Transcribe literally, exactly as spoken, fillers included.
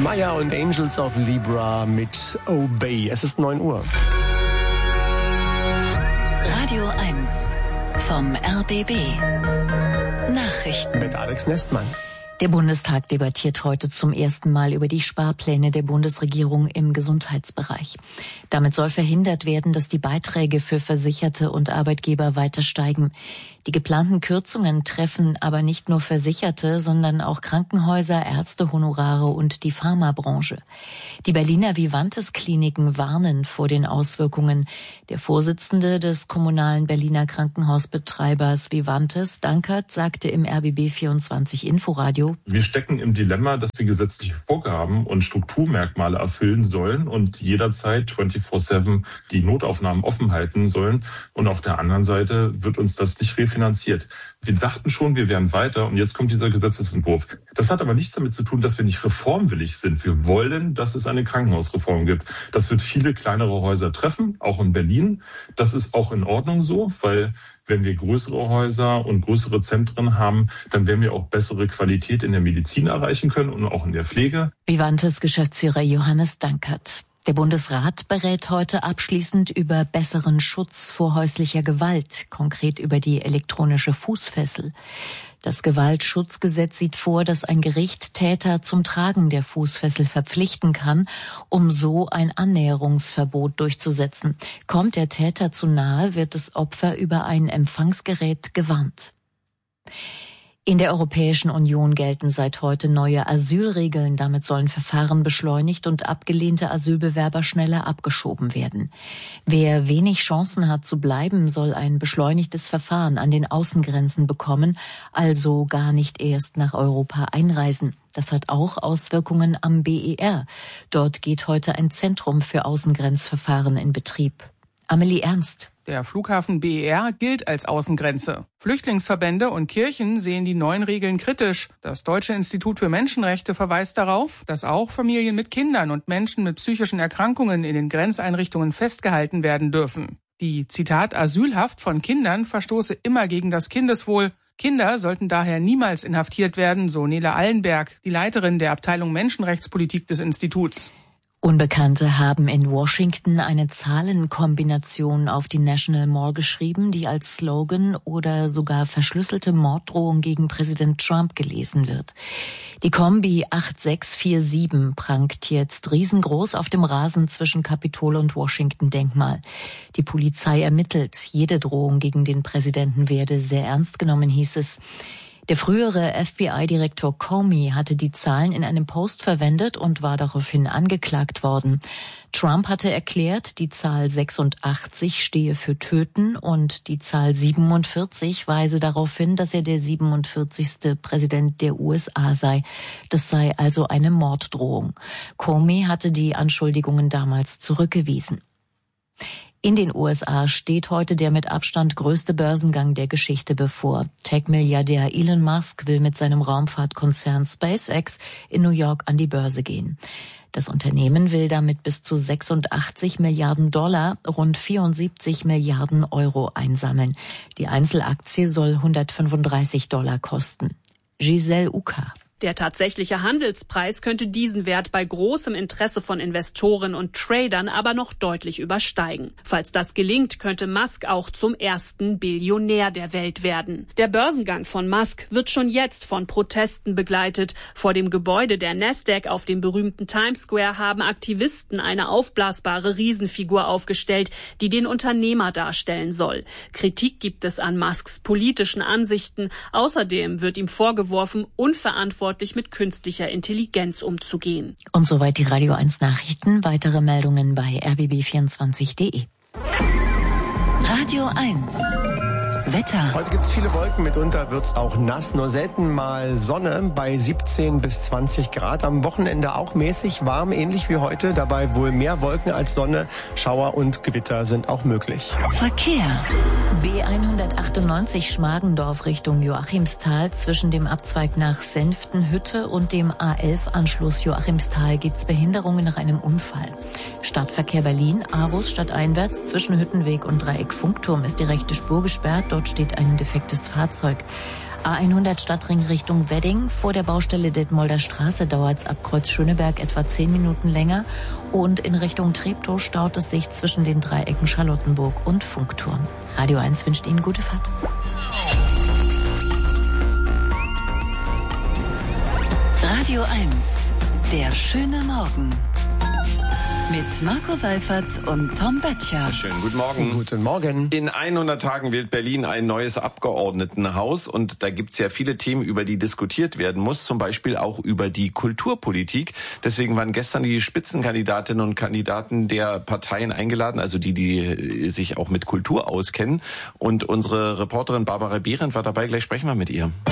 Maya und Angels of Libra mit Obey. Es ist neun Uhr. Radio eins vom R B B. Nachrichten mit Alex Nestmann. Der Bundestag debattiert heute zum ersten Mal über die Sparpläne der Bundesregierung im Gesundheitsbereich. Damit soll verhindert werden, dass die Beiträge für Versicherte und Arbeitgeber weiter steigen. Die geplanten Kürzungen treffen aber nicht nur Versicherte, sondern auch Krankenhäuser, Ärzte, Honorare und die Pharmabranche. Die Berliner Vivantes-Kliniken warnen vor den Auswirkungen. Der Vorsitzende des kommunalen Berliner Krankenhausbetreibers Vivantes, Dankert, sagte im R B B vierundzwanzig Inforadio: Wir stecken im Dilemma, dass wir gesetzliche Vorgaben und Strukturmerkmale erfüllen sollen und jederzeit vierundzwanzig sieben die Notaufnahmen offen halten sollen. Und auf der anderen Seite wird uns das nicht refinanziert. Wir dachten schon, wir wären weiter und jetzt kommt dieser Gesetzesentwurf. Das hat aber nichts damit zu tun, dass wir nicht reformwillig sind. Wir wollen, dass es eine Krankenhausreform gibt. Das wird viele kleinere Häuser treffen, auch in Berlin. Das ist auch in Ordnung so, weil wenn wir größere Häuser und größere Zentren haben, dann werden wir auch bessere Qualität in der Medizin erreichen können und auch in der Pflege. Vivantes Geschäftsführer Johannes Dankert. Der Bundesrat berät heute abschließend über besseren Schutz vor häuslicher Gewalt, konkret über die elektronische Fußfessel. Das Gewaltschutzgesetz sieht vor, dass ein Gericht Täter zum Tragen der Fußfessel verpflichten kann, um so ein Annäherungsverbot durchzusetzen. Kommt der Täter zu nahe, wird das Opfer über ein Empfangsgerät gewarnt. In der Europäischen Union gelten seit heute neue Asylregeln. Damit sollen Verfahren beschleunigt und abgelehnte Asylbewerber schneller abgeschoben werden. Wer wenig Chancen hat zu bleiben, soll ein beschleunigtes Verfahren an den Außengrenzen bekommen, also gar nicht erst nach Europa einreisen. Das hat auch Auswirkungen am B E R. Dort geht heute ein Zentrum für Außengrenzverfahren in Betrieb. Amelie Ernst. Der Flughafen B E R gilt als Außengrenze. Flüchtlingsverbände und Kirchen sehen die neuen Regeln kritisch. Das Deutsche Institut für Menschenrechte verweist darauf, dass auch Familien mit Kindern und Menschen mit psychischen Erkrankungen in den Grenzeinrichtungen festgehalten werden dürfen. Die, Zitat, Asylhaft von Kindern verstoße immer gegen das Kindeswohl. Kinder sollten daher niemals inhaftiert werden, so Nele Allenberg, die Leiterin der Abteilung Menschenrechtspolitik des Instituts. Unbekannte haben in Washington eine Zahlenkombination auf die National Mall geschrieben, die als Slogan oder sogar verschlüsselte Morddrohung gegen Präsident Trump gelesen wird. Die Kombi acht sechs vier sieben prangt jetzt riesengroß auf dem Rasen zwischen Kapitol und Washington-Denkmal. Die Polizei ermittelt. Jede Drohung gegen den Präsidenten werde sehr ernst genommen, hieß es. Der frühere F B I-Direktor Comey hatte die Zahlen in einem Post verwendet und war daraufhin angeklagt worden. Trump hatte erklärt, die Zahl sechsundachtzig stehe für Töten und die Zahl siebenundvierzig weise darauf hin, dass er der siebenundvierzigste Präsident der U S A sei. Das sei also eine Morddrohung. Comey hatte die Anschuldigungen damals zurückgewiesen. In den U S A steht heute der mit Abstand größte Börsengang der Geschichte bevor. Tech-Milliardär Elon Musk will mit seinem Raumfahrtkonzern SpaceX in New York an die Börse gehen. Das Unternehmen will damit bis zu sechsundachtzig Milliarden Dollar, rund vierundsiebzig Milliarden Euro einsammeln. Die Einzelaktie soll hundertfünfunddreißig Dollar kosten. Giselle Uka. Der tatsächliche Handelspreis könnte diesen Wert bei großem Interesse von Investoren und Tradern aber noch deutlich übersteigen. Falls das gelingt, könnte Musk auch zum ersten Billionär der Welt werden. Der Börsengang von Musk wird schon jetzt von Protesten begleitet. Vor dem Gebäude der Nasdaq auf dem berühmten Times Square haben Aktivisten eine aufblasbare Riesenfigur aufgestellt, die den Unternehmer darstellen soll. Kritik gibt es an Musks politischen Ansichten. Außerdem wird ihm vorgeworfen, unverantwortlich mit künstlicher Intelligenz umzugehen. Und soweit die Radio eins Nachrichten. Weitere Meldungen bei r b b vierundzwanzig punkt de. Radio eins. Wetter. Heute gibt es viele Wolken, mitunter wird es auch nass, nur selten mal Sonne bei siebzehn bis zwanzig Grad. Am Wochenende auch mäßig warm, ähnlich wie heute, dabei wohl mehr Wolken als Sonne. Schauer und Gewitter sind auch möglich. Verkehr. B hundertachtundneunzig Schmargendorf Richtung Joachimsthal. Zwischen dem Abzweig nach Senftenhütte und dem A elf Anschluss Joachimsthal gibt's Behinderungen nach einem Unfall. Stadtverkehr Berlin, Avus stadteinwärts zwischen Hüttenweg und Dreieck Funkturm ist die rechte Spur gesperrt. Dort steht ein defektes Fahrzeug. A hundert Stadtring Richtung Wedding. Vor der Baustelle Detmolder Straße dauert es ab Kreuz Schöneberg etwa zehn Minuten länger. Und in Richtung Treptow staut es sich zwischen den Dreiecken Charlottenburg und Funkturm. Radio eins wünscht Ihnen gute Fahrt. Radio eins, der schöne Morgen. Mit Marco Seifert und Tom Böttcher. Schönen guten Morgen. Guten Morgen. In hundert Tagen wählt Berlin ein neues Abgeordnetenhaus und da gibt's ja viele Themen, über die diskutiert werden muss, zum Beispiel auch über die Kulturpolitik. Deswegen waren gestern die Spitzenkandidatinnen und Kandidaten der Parteien eingeladen, also die, die sich auch mit Kultur auskennen. Und unsere Reporterin Barbara Behrendt war dabei, gleich sprechen wir mit ihr.